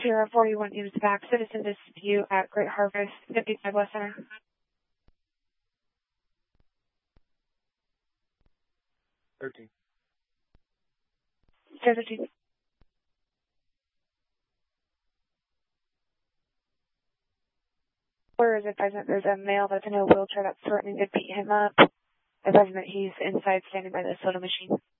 Sierra 41 Eames back, citizen dispute at Great Harvest, 55 West Center. 13. 13. Where is advisement? There's a male that's in a wheelchair that's threatening to beat him up. Advisement, he's inside standing by the soda machine.